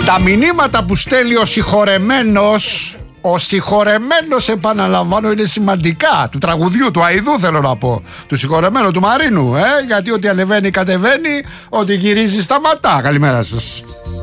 Τα μηνύματα που στέλνει ο συγχωρεμένος επαναλαμβάνω είναι σημαντικά. Του τραγουδιού, του Αηδού θέλω να πω. Του συγχωρεμένου, του Μαρίνου. Γιατί ό,τι ανεβαίνει κατεβαίνει, ό,τι γυρίζει σταματά. Καλημέρα σας.